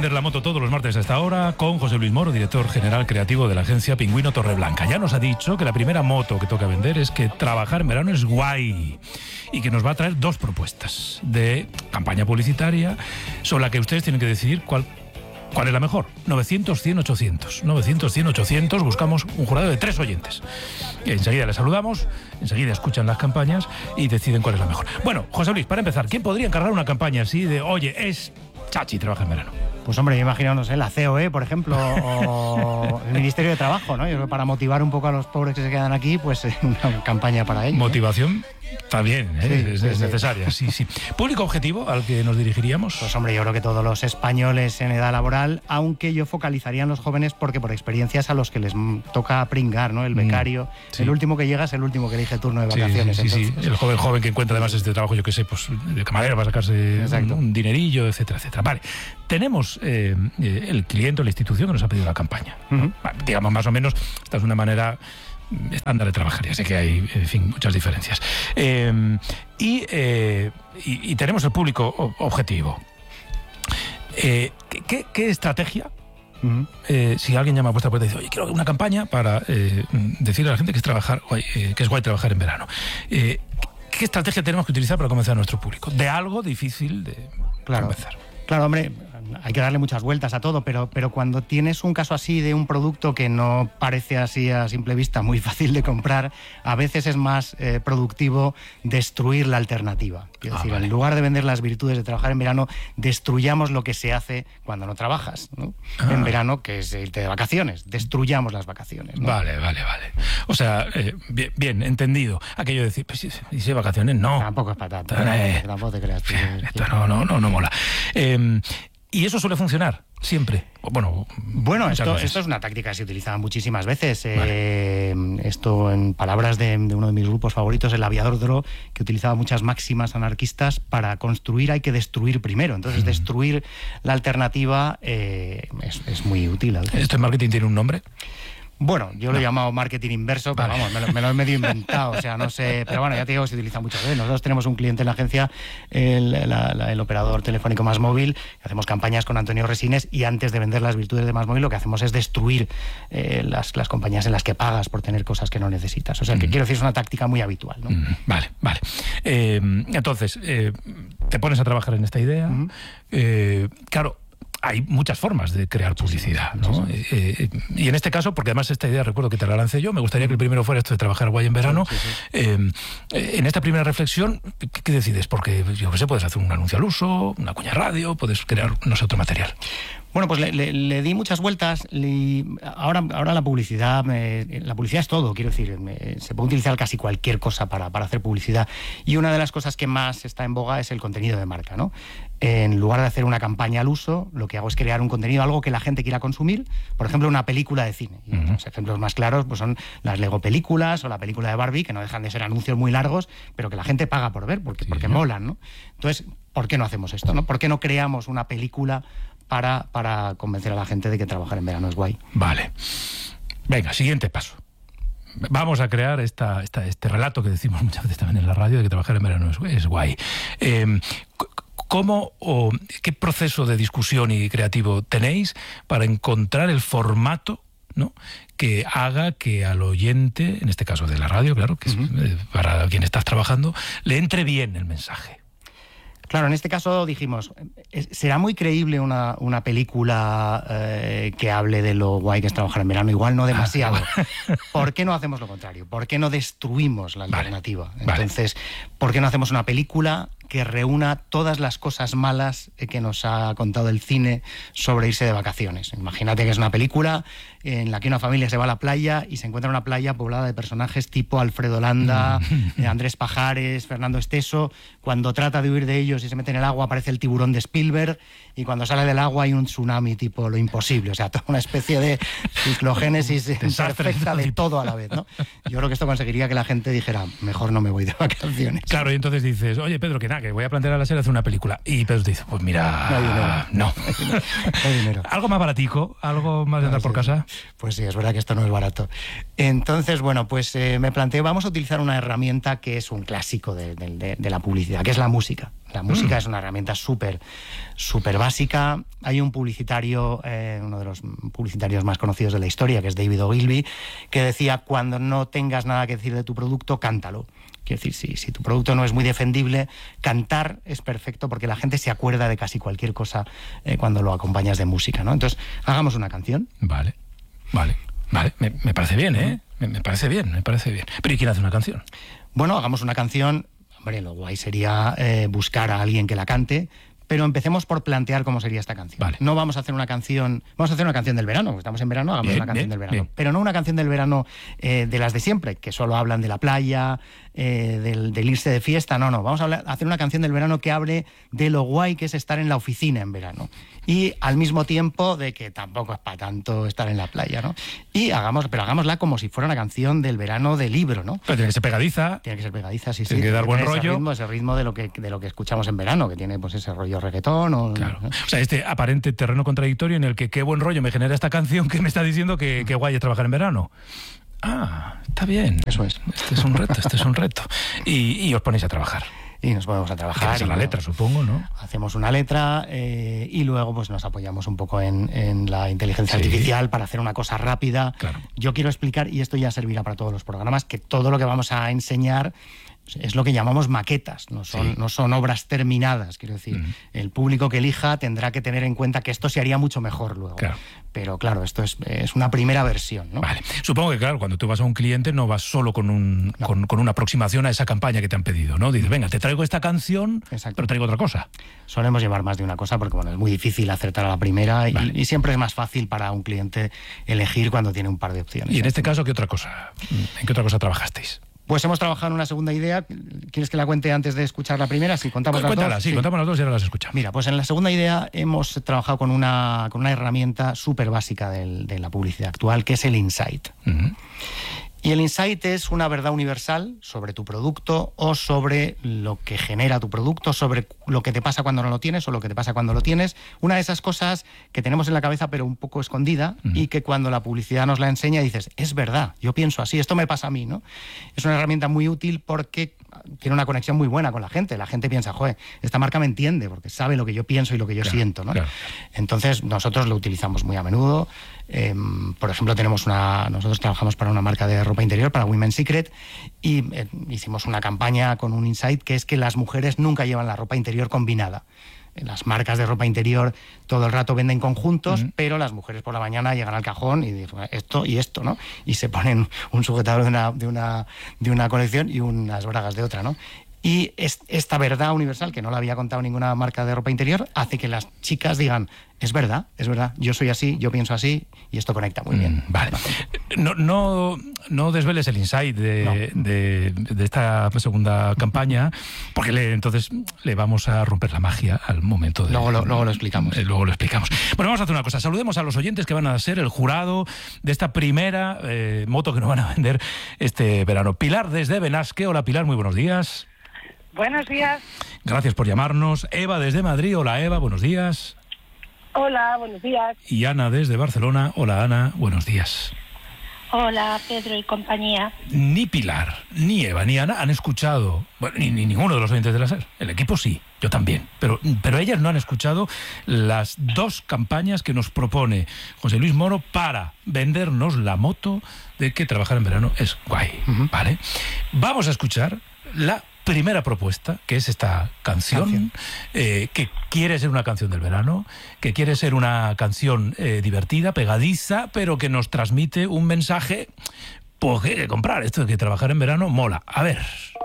vender la moto todos los martes a esta hora con José Luis Moro, director general creativo de la agencia Pingüino Torreblanca. Ya nos ha dicho que la primera moto que toca vender es que trabajar en verano es guay y que nos va a traer 2 propuestas de campaña publicitaria sobre la que ustedes tienen que decidir cuál es la mejor. 900, 100, 800. 900, 100, 800. Buscamos un jurado de 3 oyentes. Enseguida les saludamos, enseguida escuchan las campañas y deciden cuál es la mejor. Bueno, José Luis, para empezar, ¿quién podría encargar una campaña así de, oye, es chachi, trabaja en verano? Pues hombre, yo imagino, no sé, la COE, por ejemplo, o el Ministerio de Trabajo, ¿no? Yo creo que para motivar un poco a los pobres que se quedan aquí, pues una campaña para ellos. Motivación también, ¿eh? Sí, es necesaria, sí. ¿Público objetivo al que nos dirigiríamos? Pues hombre, yo creo que todos los españoles en edad laboral, aunque yo focalizaría en los jóvenes porque por experiencias a los que les toca pringar, ¿no? El becario, sí. El último que llega es el último que elige turno de vacaciones. Sí. El joven que encuentra además este trabajo, yo qué sé, pues de camarero para sacarse un dinerillo, etcétera, etcétera. Vale, tenemos el cliente o la institución que nos ha pedido la campaña. Uh-huh. Digamos, más o menos, esta es una manera estándar de trabajar, ya sé que hay, en fin, muchas diferencias. Y tenemos el público objetivo. ¿Qué estrategia? Uh-huh. Si alguien llama a vuestra puerta y dice, oye, quiero una campaña para decirle a la gente que es guay trabajar en verano. ¿Qué estrategia tenemos que utilizar para convencer a nuestro público? De algo difícil de convencer. Claro, hombre, hay que darle muchas vueltas a todo, pero cuando tienes un caso así de un producto que no parece así a simple vista muy fácil de comprar, a veces es más productivo destruir la alternativa. Quiero decir, vale. En lugar de vender las virtudes de trabajar en verano, destruyamos lo que se hace cuando no trabajas, ¿no? En verano, que es irte de vacaciones. Destruyamos las vacaciones, ¿no? Vale. O sea, bien, entendido. Aquello de decir, pues si hay vacaciones, no. Tampoco es patata. Tampoco te creas. Esto no mola. ¿Y eso suele funcionar siempre? Bueno, esto es una táctica que se utiliza muchísimas veces. Vale. Esto, en palabras de uno de mis grupos favoritos, el aviador Dro, que utilizaba muchas máximas anarquistas: para construir hay que destruir primero. Entonces, destruir la alternativa es muy útil. ¿Esto en marketing tiene un nombre? Bueno, yo lo he llamado marketing inverso, pero vamos, me lo he medio inventado, o sea, no sé, pero bueno, ya te digo, se utiliza muchas veces. Nosotros tenemos un cliente en la agencia, el operador telefónico MásMóvil, hacemos campañas con Antonio Resines, y antes de vender las virtudes de MásMóvil lo que hacemos es destruir las compañías en las que pagas por tener cosas que no necesitas. O sea, que quiero decir, es una táctica muy habitual, ¿no? Vale. Entonces, te pones a trabajar en esta idea. Claro, hay muchas formas de crear publicidad, ¿no? Y en este caso, porque además esta idea recuerdo que te la lancé yo, me gustaría que el primero fuera esto de trabajar guay en verano. En esta primera reflexión, ¿qué decides? Porque yo no sé, puedes hacer un anuncio al uso, una cuña radio, puedes crear, no sé, otro material. Bueno, pues le di muchas vueltas. Ahora la publicidad es todo, quiero decir, se puede utilizar casi cualquier cosa para hacer publicidad. Y una de las cosas que más está en boga es el contenido de marca, ¿no? En lugar de hacer una campaña al uso, lo que hago es crear un contenido, algo que la gente quiera consumir. Por ejemplo, una película de cine. Y los ejemplos más claros pues son las Lego películas o la película de Barbie, que no dejan de ser anuncios muy largos, pero que la gente paga por ver, porque molan, ¿no? Entonces, ¿por qué no hacemos esto, no? ¿Por qué no creamos una película para convencer a la gente de que trabajar en verano es guay? Vale. Venga, siguiente paso. Vamos a crear este relato que decimos muchas veces también en la radio, de que trabajar en verano es guay. ¿Cómo o qué proceso de discusión y creativo tenéis para encontrar el formato, ¿no?, que haga que al oyente, en este caso de la radio, claro, que es para quien estás trabajando, le entre bien el mensaje? Claro, en este caso dijimos, ¿será muy creíble una película que hable de lo guay que es trabajar en verano? Igual no demasiado. ¿Por qué no hacemos lo contrario? ¿Por qué no destruimos la alternativa? Entonces, ¿por qué no hacemos una película que reúna todas las cosas malas que nos ha contado el cine sobre irse de vacaciones? Imagínate que es una película en la que una familia se va a la playa y se encuentra una playa poblada de personajes tipo Alfredo Landa, Andrés Pajares, Fernando Esteso. Cuando trata de huir de ellos y se mete en el agua, aparece el tiburón de Spielberg, y cuando sale del agua hay un tsunami tipo Lo Imposible. O sea, toda una especie de ciclogénesis perfecta de todo a la vez, ¿no? Yo creo que esto conseguiría que la gente dijera, mejor no me voy de vacaciones. Claro, y entonces dices, oye, Pedro, que voy a plantear a la serie hacer una película. Y Pedro te dice, pues mira, no hay dinero. ¿Algo más baratico? ¿Algo más de andar por casa? Pues sí, es verdad que esto no es barato. Entonces, bueno, pues me planteo, vamos a utilizar una herramienta que es un clásico de la publicidad, que es la música. La música es una herramienta súper básica. Hay un publicitario, uno de los publicitarios más conocidos de la historia, que es David Ogilvy, que decía: cuando no tengas nada que decir de tu producto, cántalo. Quiero decir, si tu producto no es muy defendible, cantar es perfecto, porque la gente se acuerda de casi cualquier cosa cuando lo acompañas de música, ¿no? Entonces, hagamos una canción. Vale. Me parece bien, ¿eh? Me parece bien. Pero ¿y quién hace una canción? Bueno, hagamos una canción. Hombre, lo guay sería buscar a alguien que la cante, pero empecemos por plantear cómo sería esta canción. Vale. No vamos a hacer una canción... Vamos a hacer una canción del verano, porque estamos en verano, hagamos una canción del verano. Bien. Pero no una canción del verano de las de siempre, que solo hablan de la playa, del irse de fiesta. No, vamos a hacer una canción del verano que hable de lo guay que es estar en la oficina en verano. Y al mismo tiempo de que tampoco es para tanto estar en la playa, ¿no? Pero hagámosla como si fuera una canción del verano de libro, ¿no? Pero tiene que ser pegadiza. Tiene que ser pegadiza, sí. Tiene que dar buen rollo. Ese ritmo de lo que escuchamos en verano, que tiene pues ese rollo reggaetón. Claro. O sea, este aparente terreno contradictorio en el que qué buen rollo me genera esta canción que me está diciendo que guay es trabajar en verano. Ah, está bien. Eso es. Este es un reto. Y os ponéis a trabajar. Y nos ponemos a trabajar. Y la letra, supongo, ¿no? Hacemos una letra y luego pues nos apoyamos un poco en la inteligencia artificial para hacer una cosa rápida. Claro. Yo quiero explicar, y esto ya servirá para todos los programas, que todo lo que vamos a enseñar es lo que llamamos maquetas, no son obras terminadas. Quiero decir, el público que elija tendrá que tener en cuenta que esto se haría mucho mejor luego. Claro. Pero claro, esto es una primera versión, ¿no? Vale. Supongo que, claro, cuando tú vas a un cliente no vas solo con una aproximación a esa campaña que te han pedido, ¿no? Dices, venga, te traigo esta canción, Exacto. pero traigo otra cosa. Solemos llevar más de una cosa porque, bueno, es muy difícil acertar a la primera y siempre es más fácil para un cliente elegir cuando tiene un par de opciones. Y en este caso, ¿qué otra cosa? ¿En qué otra cosa trabajasteis? Pues hemos trabajado en una segunda idea. ¿Quieres que la cuente antes de escuchar la primera? Si contamos las Cuéntala, dos. sí, contamos las dos y ahora las escuchamos. Mira, pues en la segunda idea hemos trabajado con una herramienta súper básica de la publicidad actual, que es el insight. Y el insight es una verdad universal sobre tu producto o sobre lo que genera tu producto, sobre lo que te pasa cuando no lo tienes o lo que te pasa cuando lo tienes. Una de esas cosas que tenemos en la cabeza pero un poco escondida y que cuando la publicidad nos la enseña dices, es verdad, yo pienso así, esto me pasa a mí, ¿no? Es una herramienta muy útil porque tiene una conexión muy buena con la gente. La gente piensa, joder, esta marca me entiende porque sabe lo que yo pienso y lo que yo siento, ¿no? Claro. Entonces nosotros lo utilizamos muy a menudo. Por ejemplo, nosotros trabajamos para una marca de ropa interior, para Women's Secret, y hicimos una campaña con un insight que es que las mujeres nunca llevan la ropa interior combinada. Las marcas de ropa interior todo el rato venden conjuntos, pero las mujeres por la mañana llegan al cajón y dicen esto y esto, ¿no? Y se ponen un sujetador de una colección y unas bragas de otra, ¿no? Y esta verdad universal, que no la había contado ninguna marca de ropa interior, hace que las chicas digan, es verdad, yo soy así, yo pienso así, y esto conecta muy bien. Vale. No desveles el insight de esta segunda campaña, porque entonces le vamos a romper la magia al momento de... Luego lo explicamos. Luego lo explicamos. Bueno, vamos a hacer una cosa. Saludemos a los oyentes que van a ser el jurado de esta primera moto que nos van a vender este verano. Pilar desde Benasque. Hola, Pilar, muy buenos días. Buenos días. Gracias por llamarnos. Eva desde Madrid. Hola, Eva, buenos días. Hola, buenos días. Y Ana desde Barcelona. Hola, Ana, buenos días. Hola, Pedro y compañía. Ni Pilar, ni Eva, ni Ana han escuchado, bueno, ni ninguno de los oyentes de la SER. El equipo sí, yo también. Pero ellas no han escuchado las dos campañas que nos propone José Luis Moro para vendernos la moto de que trabajar en verano es guay. ¿Vale? Vamos a escuchar la primera propuesta, que es esta canción. Que quiere ser una canción del verano, que quiere ser una canción divertida, pegadiza, pero que nos transmite un mensaje, pues que hay que comprar. Esto de que trabajar en verano mola. A ver...